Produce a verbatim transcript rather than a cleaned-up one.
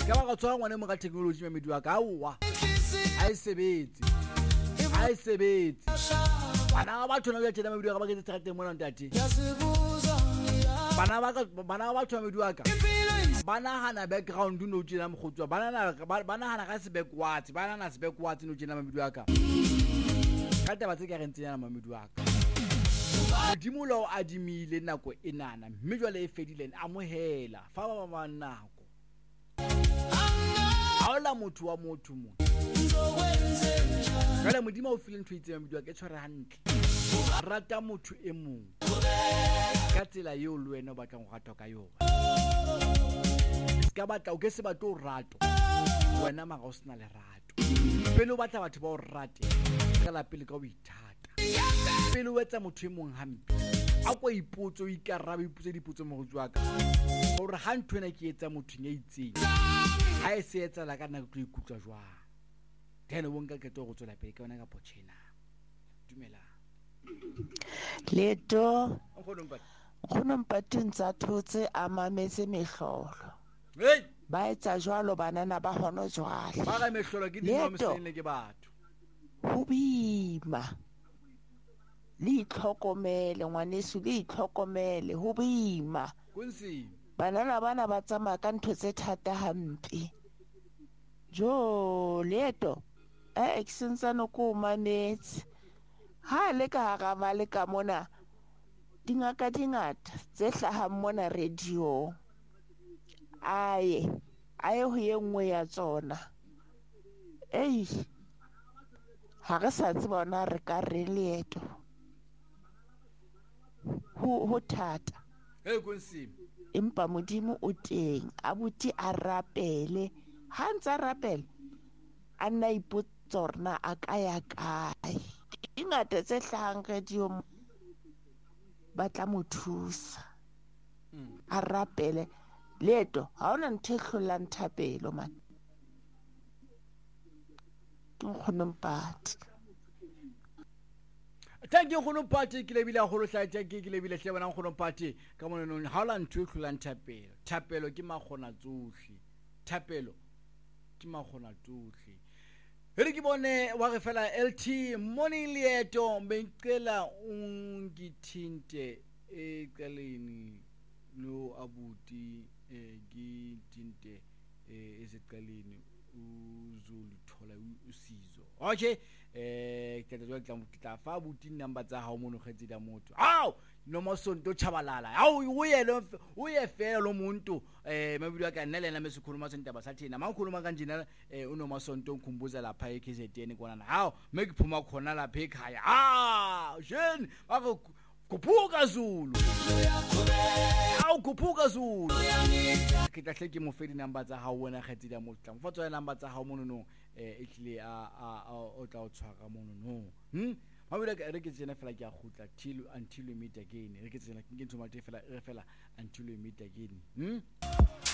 ka ba ga tswa ngwane mo ga technology me medu ka aowa a isebetse a isebetse bana ba tshwana ya tshena medu ka ba ke tshate mo ntate bana ba bana ba tshwana medu ka bana hana background no tshena mogotwa bana bana hana ga se backward bana na se backward no tshena medu ka ka taba tse ke re ntsenya na medu ka modimo lo adimile nako enana mme jwale e fedileng amohela fa ba ba nako aola motho wa motho mo jwale modimo o file ntho itseng medu ka e tshwara hantle rata motho e mong ka tsela yeo le wena o batlang go ratwa ka yona ska batla o ke se batlo rato wena maga o sena le rato pele o batla batho ba o rate ka la pele ka o ithata pele o etsa motho e mong hampe a go ipotso o ikaraba ipotse dipotso mo go tswa ka gore ha ntho ena ke etsa motho ya itseng ha e se etsa la ka nna go ikutla jwang tena bo nka ke to go tswela pele ka ona ka potchena dumela leto go nompateng tsa thotse a mametse mehlolo hey ba etsa jwalo banana ba hono jwale ba ga mehlolo ke di mamsene ke batho ho bima le itlhokomele ngwanesu le itlhokomele ho bima kunsi banana bana ba tsamaya ka ntho tse thata hampe jo leto a exensano ko manetse ha le ka ga ba le ka mona dingaka dingata tse hlahang mona radio aye aye ho yenngwe ya tsona ei ha re sa tseba bona re ka re leeto ho ho thata hey kunsi empa modimo o teng abuti a rapele ha ntsa rapele a nna ipotsa rena a ka ya kae dingata tse hlahang radio ba tla mo thusa a rapele leto ha ona ntho e hlolang thapelo man ke nkgonompati thank you nkgonompati ke lebile go lo hlaetsa ke ke lebile hle bona nkgonompati ka mononong ha ola ntho e hlolang thapelo thapelo ke magona tsohle thapelo ke magona tsohle re ke bone wa re fela L T morning leeto bencela ungithinte eqaleni no abuti eh ngithinte eseqaleni uzolithola usizo okay eh ke tla tla tla fa abuti number tsa ha o mono kgetsi da motho aw no mosonto chabalala aw uye lo uye fela lo muntu eh mabidu ka nna lena mesikhuluma sentaba sathina makhuluma kanjena eh uno masonto ngikhumbuza lapha e K Z N kona na haw mekiphuma khona lapha ekhaya ah shen bako kuphuka Zulu aw kuphuka Zulu ke tla hle ke mo fedi number tsa ha wena kgetsi da motho mo fatso ya number tsa ha mono no eh ehlile a a o tla o tshwara mono no hm mabidu ka re ke tsena fela ke a khutla till until we meet again re ke tsena ke ntse mate fela re fela until we meet again hm